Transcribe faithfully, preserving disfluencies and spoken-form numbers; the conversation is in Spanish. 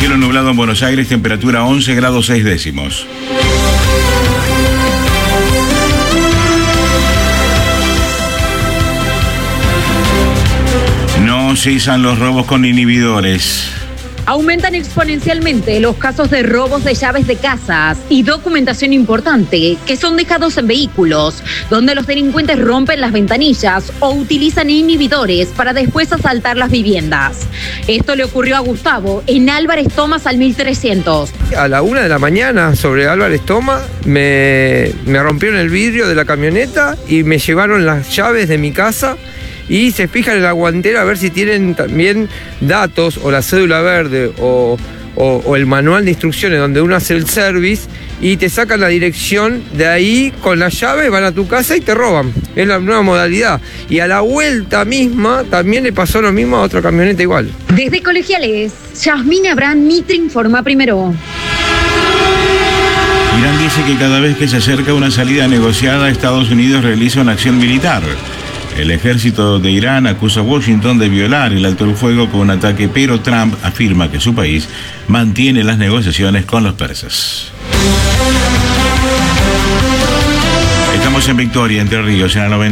Cielo nublado en Buenos Aires, temperatura once grados seis décimos. No cesan los robos con inhibidores. Aumentan exponencialmente los casos de robos de llaves de casas y documentación importante que son dejados en vehículos, donde los delincuentes rompen las ventanillas o utilizan inhibidores para después asaltar las viviendas. Esto le ocurrió a Gustavo en Álvarez Thomas al mil trescientos. A la una de la mañana, sobre Álvarez Thomas, me, me rompieron el vidrio de la camioneta y me llevaron las llaves de mi casa. Y se fijan en la guantera a ver si tienen también datos o la cédula verde o, o, o el manual de instrucciones donde uno hace el service y te sacan la dirección de ahí con la llave, van a tu casa y te roban. Es la nueva modalidad. Y a la vuelta misma también le pasó lo mismo a otra camioneta igual. Desde Colegiales, Yasmín Abraham, Mitre informa primero. Irán dice que cada vez que se acerca una salida negociada, Estados Unidos realiza una acción militar. El ejército de Irán acusa a Washington de violar el alto el fuego con un ataque, pero Trump afirma que su país mantiene las negociaciones con los persas. Estamos en Victoria, Entre Ríos, en la noventa.